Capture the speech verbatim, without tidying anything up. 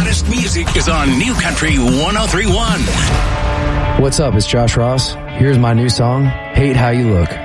hottest music is on New Country one oh three point one. What's up? It's Josh Ross. Here's my new song, Hate How You Look.